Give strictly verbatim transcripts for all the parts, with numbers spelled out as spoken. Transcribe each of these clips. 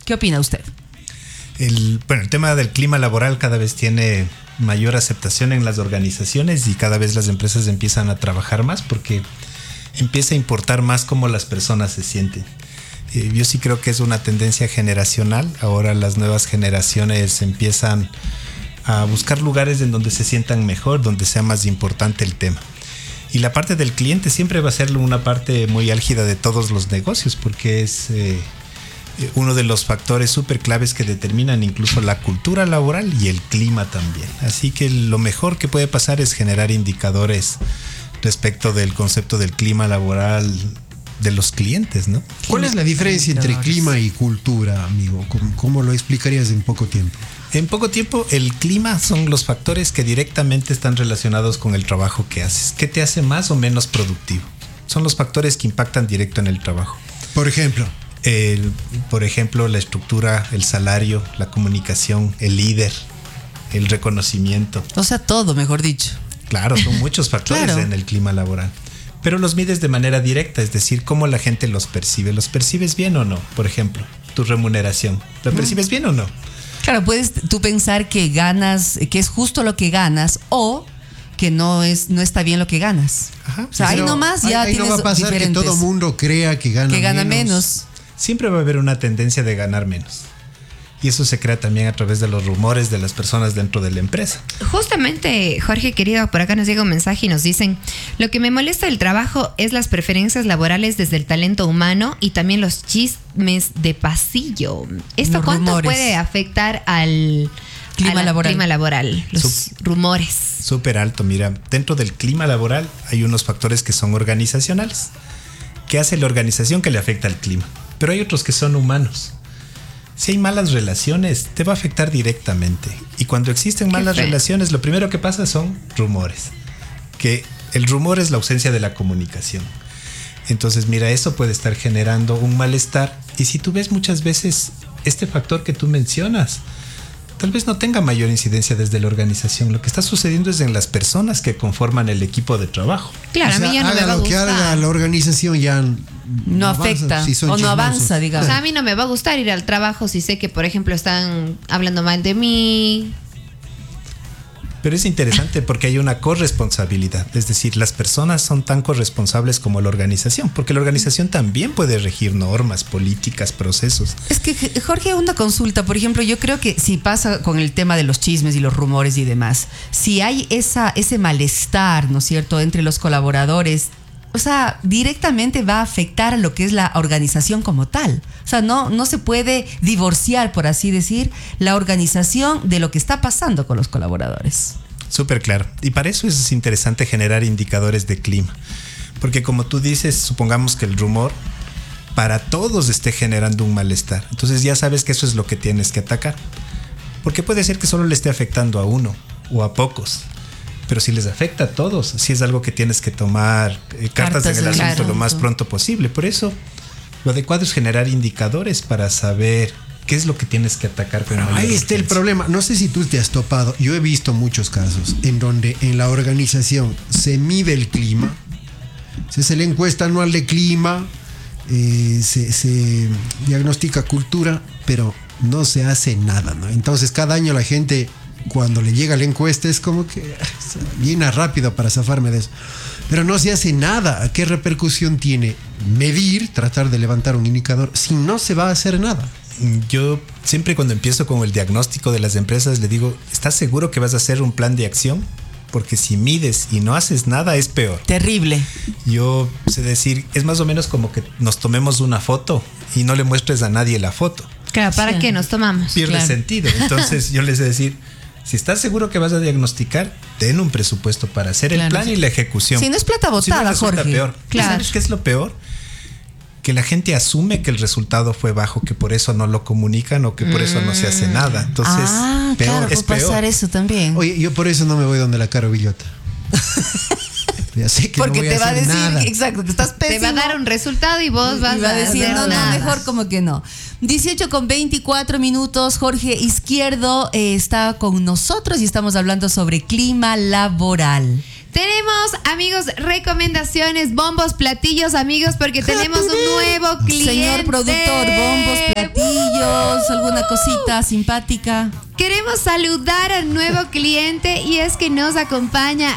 ¿Qué opina usted? El, bueno, el tema del clima laboral cada vez tiene mayor aceptación en las organizaciones y cada vez las empresas empiezan a trabajar más porque empieza a importar más cómo las personas se sienten. Eh, yo sí creo que es una tendencia generacional. Ahora las nuevas generaciones empiezan a buscar lugares en donde se sientan mejor, donde sea más importante el tema. Y la parte del cliente siempre va a ser una parte muy álgida de todos los negocios porque es eh, uno de los factores súper claves que determinan incluso la cultura laboral y el clima también. Así que lo mejor que puede pasar es generar indicadores respecto del concepto del clima laboral de los clientes, ¿no? ¿Cuál es la diferencia entre clima y cultura, amigo? ¿Cómo, cómo lo explicarías en poco tiempo? En poco tiempo, el clima son los factores que directamente están relacionados con el trabajo que haces. ¿Qué te hace más o menos productivo? Son los factores que impactan directo en el trabajo. Por ejemplo, el, por ejemplo, la estructura, el salario, la comunicación, el líder, el reconocimiento. O sea, todo, mejor dicho. Claro, son muchos factores claro. en el clima laboral. Pero los mides de manera directa, es decir, cómo la gente los percibe. ¿Los percibes bien o no? Por ejemplo, tu remuneración. ¿La percibes bien o no? Claro, puedes tú pensar que ganas, que es justo lo que ganas o que no es no está bien lo que ganas. Ajá. O sea, ahí nomás ya ahí tienes no va a pasar diferentes. que todo mundo crea que gana que gana menos. menos. Siempre va a haber una tendencia de ganar menos. Y eso se crea también a través de los rumores de las personas dentro de la empresa. Justamente, Jorge, querido, por acá nos llega un mensaje y nos dicen: lo que me molesta del trabajo es las preferencias laborales desde el talento humano y también los chismes de pasillo. ¿Esto Los cuánto rumores. puede afectar al Clima al laboral. clima laboral? Los Sup- rumores. Súper alto. Mira, dentro del clima laboral hay unos factores que son organizacionales. ¿Qué hace la organización que le afecta al clima? Pero hay otros que son humanos. Si hay malas relaciones, te va a afectar directamente. Y cuando existen malas relaciones, lo primero que pasa son rumores. Que el rumor es la ausencia de la comunicación. Entonces, mira, eso puede estar generando un malestar. Y si tú ves muchas veces este factor que tú mencionas, tal vez no tenga mayor incidencia desde la organización. Lo que está sucediendo es en las personas que conforman el equipo de trabajo. Claro, O sea, a mí ya no me haga va a lo que gustar. haga la organización ya No, no afecta si son o no chismosos. avanza, digamos. O sea, a mí no me va a gustar ir al trabajo si sé que, por ejemplo, están hablando mal de mí. Pero es interesante porque hay una corresponsabilidad. Es decir, las personas son tan corresponsables como la organización, porque la organización también puede regir normas, políticas, procesos. Es que, Jorge, una consulta. Por ejemplo, yo creo que si pasa con el tema de los chismes y los rumores y demás, si hay esa, ese malestar, ¿no es cierto?, entre los colaboradores, o sea, directamente va a afectar a lo que es la organización como tal. O sea, no, no se puede divorciar, por así decir, la organización de lo que está pasando con los colaboradores. Súper claro. Y para eso es interesante generar indicadores de clima. Porque como tú dices, supongamos que el rumor para todos esté generando un malestar. Entonces ya sabes que eso es lo que tienes que atacar. Porque puede ser que solo le esté afectando a uno o a pocos. Pero si les afecta a todos, sí es algo que tienes que tomar eh, cartas, cartas en el asunto claro. lo más pronto posible. Por eso lo adecuado es generar indicadores para saber qué es lo que tienes que atacar. Pero ahí está el problema. No sé si tú te has topado. Yo he visto muchos casos en donde en la organización se mide el clima, se hace la encuesta anual de clima, eh, se, se diagnostica cultura, pero no se hace nada, ¿no? Entonces cada año la gente, cuando le llega la encuesta, es como que viene rápido para zafarme de eso. Pero no se hace nada. ¿Qué repercusión tiene medir, tratar de levantar un indicador, si no se va a hacer nada? Yo siempre cuando empiezo con el diagnóstico de las empresas le digo, ¿estás seguro que vas a hacer un plan de acción? Porque si mides y no haces nada es peor. Terrible. Yo sé decir, es más o menos como que nos tomemos una foto y no le muestres a nadie la foto. Claro, ¿para sí. qué nos tomamos? Pierde claro. sentido. Entonces yo les sé decir, si estás seguro que vas a diagnosticar, ten un presupuesto para hacer claro, el plan sí. y la ejecución. Si no es plata botada, si no Jorge. Peor. Claro. ¿Sabes qué es lo peor? Que la gente asume que el resultado fue bajo, que por eso no lo comunican o que por mm. eso no se hace nada. Entonces, ah, peor, claro, es puede peor. pasar eso también. Oye, yo por eso no me voy donde la Caro Villota. Ya sé que porque no voy te a va a decir, nada. exacto, que estás pésimo. Te va a dar un resultado y vos vas y va a decir, a no, no, nada. mejor como que no. dieciocho con veinticuatro minutos, Jorge Izquierdo eh, está con nosotros y estamos hablando sobre clima laboral. Tenemos, amigos, recomendaciones, bombos, platillos, amigos, porque tenemos un nuevo cliente. Señor productor, bombos, platillos. comentarios, alguna cosita simpática. Queremos saludar al nuevo cliente y es que nos acompaña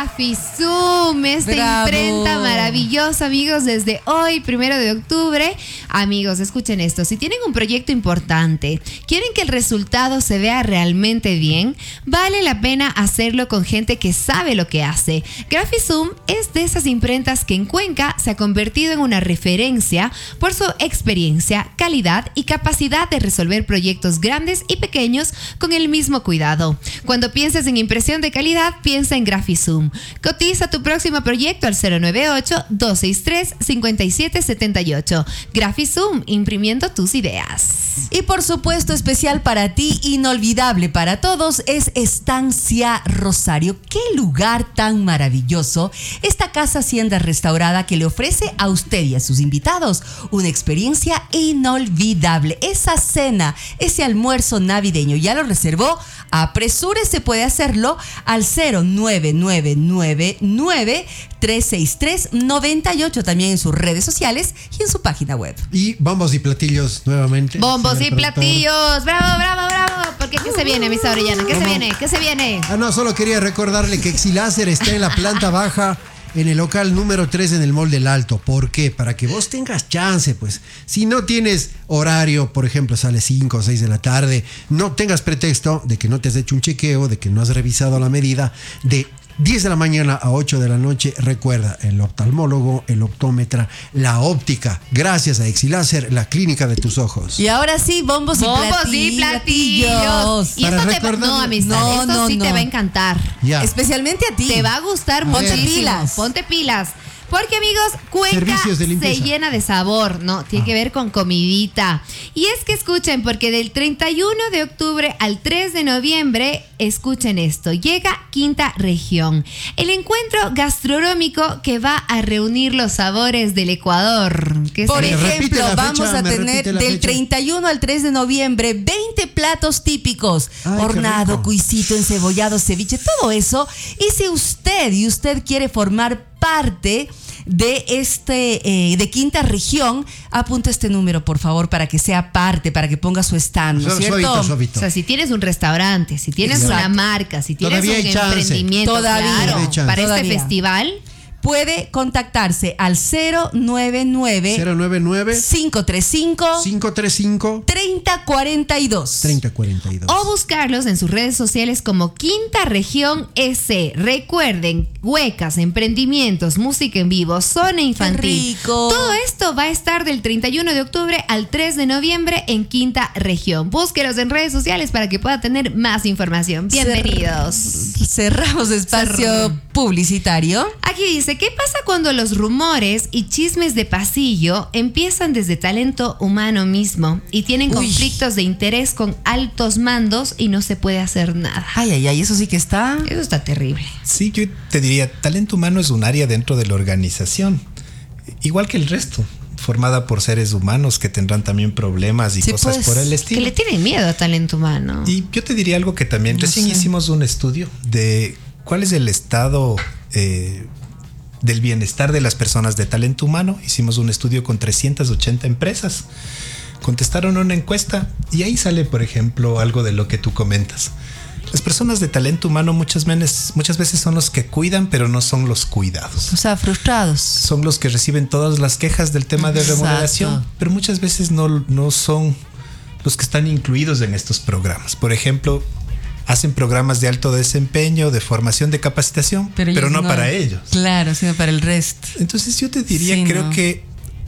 Graphizoom, esta Bravo. imprenta maravillosa, amigos, desde hoy, primero de octubre. Amigos, escuchen esto, si tienen un proyecto importante, quieren que el resultado se vea realmente bien, vale la pena hacerlo con gente que sabe lo que hace. Graphizoom es de esas imprentas que en Cuenca se ha convertido en una referencia por su experiencia, calidad y capacidad de resolver proyectos grandes y pequeños con el mismo cuidado. Cuando pienses en impresión de calidad, piensa en Graphizoom. Cotiza tu próximo proyecto al cero nueve ocho, dos seis tres, cinco siete siete ocho. Graphizoom, imprimiendo tus ideas. Y por supuesto, especial para ti, inolvidable para todos, es Estancia Rosario. ¡Qué lugar tan maravilloso! Esta casa hacienda restaurada que le ofrece a usted y a sus invitados una experiencia inolvidable. Esa cena, ese almuerzo navideño, ¿ya lo reservó? Apresúrese, puede hacerlo al cero nueve nueve nueve nueve, tres seis tres, nueve ocho, también en sus redes sociales y en su página web. Y bombos y platillos nuevamente. Bombos y señor productor. platillos. Bravo, bravo, bravo. Porque ¿qué se viene, Misa Orellana? ¿Qué se ¿Cómo? viene? ¿Qué se viene? Ah, no, solo quería recordarle que Exiláser está en la planta baja, en el local número tres en el Mall del Alto. ¿Por qué? Para que vos tengas chance, pues. Si no tienes horario, por ejemplo, sale cinco o seis de la tarde, no tengas pretexto de que no te has hecho un chequeo, de que no has revisado la medida, de diez de la mañana a ocho de la noche. Recuerda, el oftalmólogo, el optómetra, la óptica, gracias a Exiláser, la clínica de tus ojos. Y ahora sí, bombos, Bombos y y platillos. platillos. Y Para esto te va, recordar- no, amistad, No, esto no, sí no. te va a encantar. Ya. Especialmente a ti. Te va a gustar ver. muchísimo. Ponte pilas. Ponte pilas. Porque, amigos, Cuenca Servicios de se limpieza. llena de sabor, ¿no? Tiene Ah. que ver con comidita. Y es que escuchen, porque del treinta y uno de octubre al tres de noviembre, escuchen esto, llega Quinta Región, el encuentro gastronómico que va a reunir los sabores del Ecuador. ¿Qué Por Me se- repite ejemplo, la vamos fecha, a me tener repite la del fecha. treinta y uno al tres de noviembre veinte platos típicos, Ay, qué hornado, rico. cuisito, encebollado, ceviche, todo eso. Y si usted y usted quiere formar parte de este eh, de Quinta Región, apunta este número, por favor, para que sea parte, para que ponga su stand, ¿no es Suavito, cierto? suavito. O sea, si tienes un restaurante, si tienes Exacto. una marca, si tienes Todavía un hay chance. emprendimiento, Todavía claro, hay chance. para este Todavía. festival, Puede contactarse al cero nueve nueve, cero nueve nueve, cinco tres cinco, cinco tres cinco, tres cero cuatro dos. treinta cuarenta y dos. o buscarlos en sus redes sociales como Quinta Región S. Recuerden, huecas, emprendimientos, música en vivo, zona infantil. rico. Todo esto va a estar del treinta y uno de octubre al tres de noviembre en Quinta Región. Búsquelos en redes sociales para que pueda tener más información. Bienvenidos. Cerramos espacio Cerr- publicitario. Aquí dice, ¿qué pasa cuando los rumores y chismes de pasillo empiezan desde talento humano mismo y tienen Uy. conflictos de interés con altos mandos y no se puede hacer nada? Ay, ay, ay, eso sí que está. Eso está terrible. Sí, yo te diría, talento humano es un área dentro de la organización, igual que el resto, formada por seres humanos que tendrán también problemas y Sí, cosas pues, por el Que estilo. le tienen miedo a talento humano. Y yo te diría algo que también, No recién sé. hicimos un estudio de cuál es el estado eh, del bienestar de las personas de talento humano. Hicimos un estudio con trescientas ochenta empresas. Contestaron una encuesta y ahí sale, por ejemplo, algo de lo que tú comentas. Las personas de talento humano muchas veces, muchas veces son los que cuidan, pero no son los cuidados. O sea, frustrados. Son los que reciben todas las quejas del tema de Exacto. remuneración, pero muchas veces no, no son los que están incluidos en estos programas. Por ejemplo, hacen programas de alto desempeño, de formación, de capacitación, pero, ellos no, para ellos. Claro, sino para el resto. Entonces yo te diría, Sí, creo no. que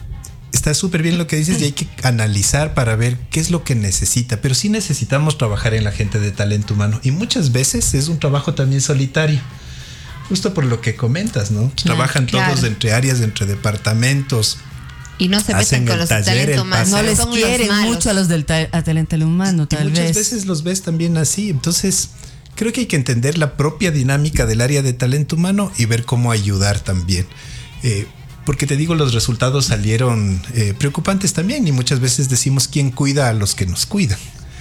está súper bien lo que dices y hay que analizar para ver qué es lo que necesita, pero sí necesitamos trabajar en la gente de talento humano y muchas veces es un trabajo también solitario. Justo por lo que comentas, ¿no? Trabajan claro. todos entre áreas, entre departamentos. Y no se Hacen meten con el los taller, talento el humano. paseo. No les son los quieren malos. mucho a los del ta- a talento humano, Y tal muchas vez. veces los ves también así. Entonces, creo que hay que entender la propia dinámica del área de talento humano y ver cómo ayudar también. Eh, porque te digo, los resultados salieron eh, preocupantes también y muchas veces decimos quién cuida a los que nos cuidan.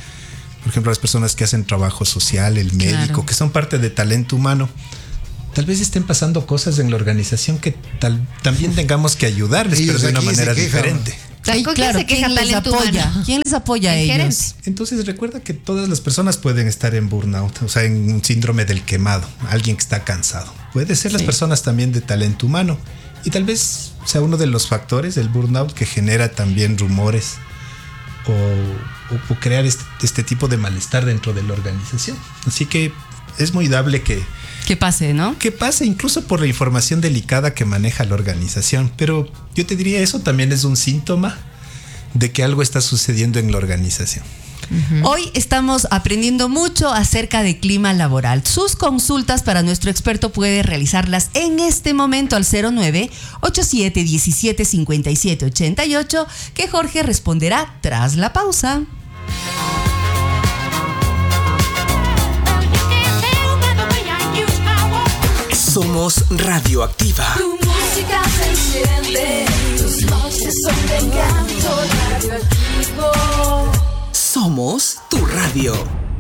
Por ejemplo, las personas que hacen trabajo social, el médico, Claro. que son parte de talento humano. Tal vez estén pasando cosas en la organización que tal, también tengamos que ayudarles, Ellos pero de una aquí se manera quejan. diferente. Ahí, ¿Con quién claro, se queja ¿quién les talento apoya? humano? ¿Quién les apoya a El ellos? gerente. Entonces recuerda que todas las personas pueden estar en burnout, o sea, en un síndrome del quemado, alguien que está cansado. Puede ser las Sí. personas también de talento humano y tal vez sea uno de los factores del burnout que genera también rumores o, o, o crear este, este tipo de malestar dentro de la organización. Así que es muy dable que, Que pase, ¿no? que pase incluso por la información delicada que maneja la organización. Pero yo te diría, eso también es un síntoma de que algo está sucediendo en la organización. Hoy estamos aprendiendo mucho acerca de clima laboral. Sus consultas para nuestro experto puede realizarlas en este momento al cero nueve ochenta y siete diecisiete cincuenta y siete ochenta y ocho, que Jorge responderá tras la pausa. Somos Radioactiva. Tu música se enciende, tus noches son de encanto, radioactivo. Somos tu radio.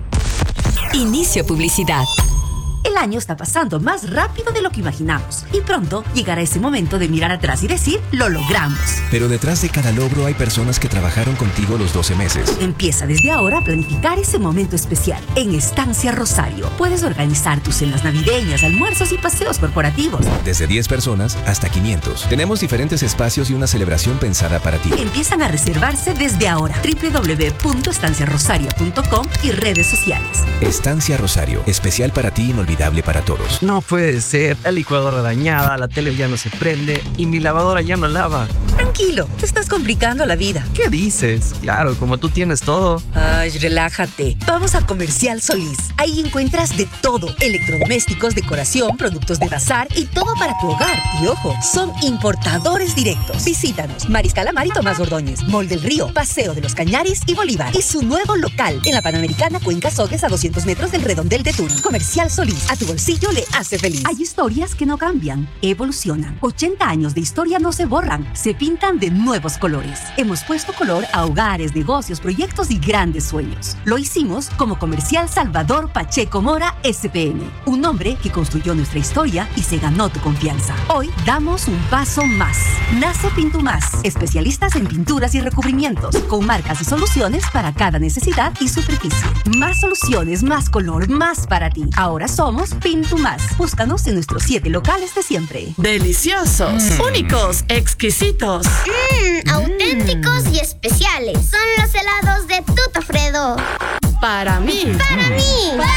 Inicio publicidad. El año está pasando más rápido de lo que imaginamos y pronto llegará ese momento de mirar atrás y decir, lo logramos. Pero detrás de cada logro hay personas que trabajaron contigo los doce meses. Empieza desde ahora a planificar ese momento especial. En Estancia Rosario puedes organizar tus cenas navideñas, almuerzos y paseos corporativos. Desde diez personas hasta quinientos. Tenemos diferentes espacios y una celebración pensada para ti. Empiezan a reservarse desde ahora. doble u doble u doble u punto estancia rosario punto com y redes sociales. Estancia Rosario, especial para ti, inolvidable para todos. No puede ser, la licuadora dañada, la tele ya no se prende y mi lavadora ya no lava. Tranquilo, te estás complicando la vida. ¿Qué dices? Claro, como tú tienes todo. Ay, relájate. Vamos a Comercial Solís. Ahí encuentras de todo. Electrodomésticos, decoración, productos de bazar y todo para tu hogar. Y ojo, son importadores directos. Visítanos. Mariscal Amar y Tomás Ordóñez, Mall del Río, Paseo de los Cañaris y Bolívar. Y su nuevo local en la Panamericana Cuenca Sogues a doscientos metros del Redondel de Turín. Comercial Solís. A tu bolsillo le hace feliz. Hay historias que no cambian, evolucionan. ochenta años de historia no se borran, se pintan de nuevos colores. Hemos puesto color a hogares, negocios, proyectos y grandes sueños. Lo hicimos como Comercial Salvador Pacheco Mora S P N, un hombre que construyó nuestra historia y se ganó tu confianza. Hoy damos un paso más. Nace Pintumás, especialistas en pinturas y recubrimientos, con marcas y soluciones para cada necesidad y superficie. Más soluciones, más color, más para ti. Ahora somos Pintumás. Búscanos en nuestros siete locales de siempre. Deliciosos, mm. únicos, exquisitos. Mmm, auténticos y especiales. Son los helados de Tutto Fredo. Para mí. Para mí.